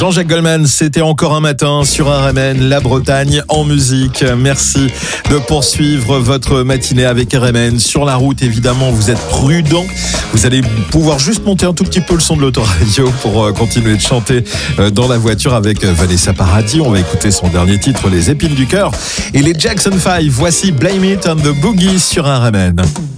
Jean-Jacques Goldman, c'était encore un matin sur RMN, la Bretagne en musique. Merci de poursuivre votre matinée avec RMN. Sur la route, évidemment, vous êtes prudents. Vous allez pouvoir juste monter un tout petit peu le son de l'autoradio pour continuer de chanter dans la voiture avec Vanessa Paradis. On va écouter son dernier titre, Les Épines du Cœur. Et les Jackson 5, voici Blame It on the Boogie sur RMN.